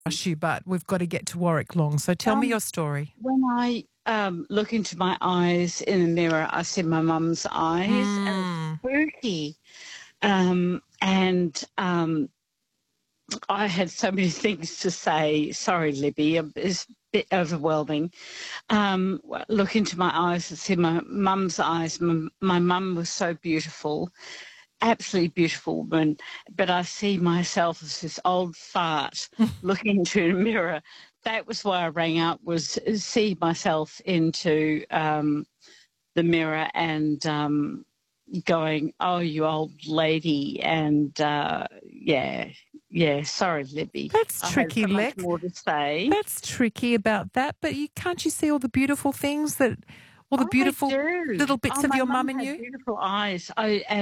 rush you, but we've got to get to Warwick Long. So tell me Um, your story. when I look into my eyes in the mirror, I see my mum's eyes, and it's Mm. spooky. And I had so many things to say. Sorry, Libby, it's a bit overwhelming. Look into my eyes and see my mum's eyes. My mum was so beautiful, absolutely beautiful woman, but I see myself as this old fart looking into a mirror. That was why I rang up, was see myself into the mirror and going, oh, you old lady. And sorry, Libby. That's I had tricky, so much Lex. more to say. That's tricky about that, but can't you see all the beautiful things all the Oh, I beautiful do. little bits Oh, of my your mum mum in had you? beautiful eyes.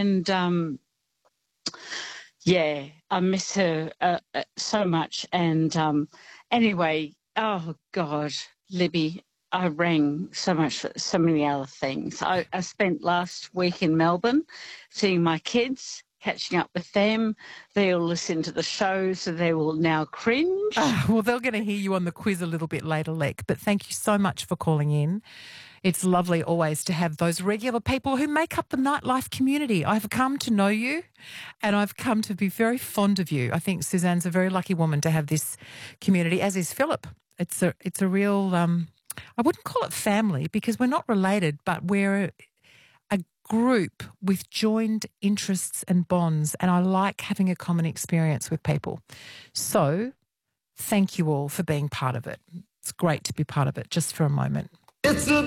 I miss her so much. And anyway, oh God, Libby, I rang so much for so many other things. I spent last week in Melbourne seeing my kids, catching up with them. They all listen to the show, so they will now cringe. Well, they're going to hear you on the quiz a little bit later, Lex, but thank you so much for calling in. It's lovely always to have those regular people who make up the nightlife community. I've come to know you and I've come to be very fond of you. I think Suzanne's a very lucky woman to have this community, as is Philip. It's a real, I wouldn't call it family because we're not related, but we're a group with joined interests and bonds, and I like having a common experience with people. So thank you all for being part of it. It's great to be part of it just for a moment. It's a